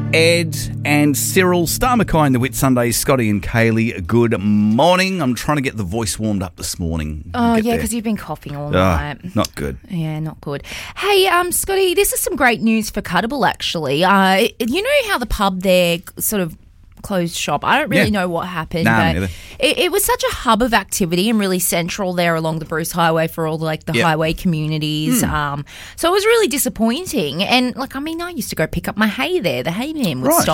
Ed and Cyril, Star Mackay in the Whitsundays, Scotty and Kaylee, good morning. I'm trying to get the voice warmed up this morning. Oh, yeah, because you've been coughing all night. Not good. Yeah, not good. Hey, Scotty, this is some great news for Cuttable, actually. You know how the pub there sort of closed shop? I don't really know what happened. But it was such a hub of activity and really central there along the Bruce Highway for all the highway communities. So it was really disappointing. And I used to go pick up my hay there. The hay man would stop